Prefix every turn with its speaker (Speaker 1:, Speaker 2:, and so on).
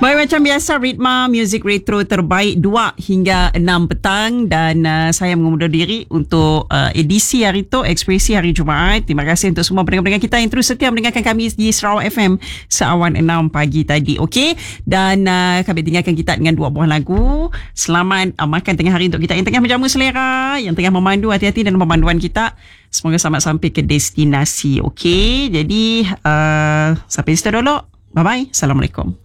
Speaker 1: Baik, macam biasa, Ritma Music Retro terbaik 2 hingga 6 petang. Dan saya mengundur diri untuk edisi hari tu, Ekspresi hari Jumaat. Terima kasih untuk semua pendengar-pendengar kita yang terus setia mendengarkan kami di Sarawak FM seawan 6 pagi tadi. Okey, dan kami tinggalkan kita dengan 2 buah lagu. Selamat makan tengah hari untuk kita yang tengah menjamu selera, yang tengah memandu, hati-hati dalam pemanduan kita. Semoga selamat sampai ke destinasi. Okey, jadi sampai situ dulu. Bye-bye. Assalamualaikum.